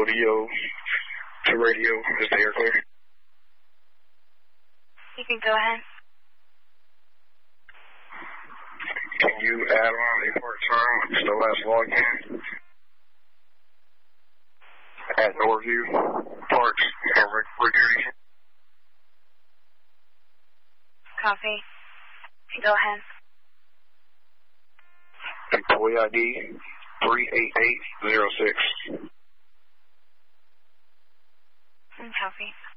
audio to radio. Is the air clear? You can go ahead. Can you add on a part-time, still last login? At Norview Parks Recreation. Copy. Go ahead. Employee ID 38806. Copy.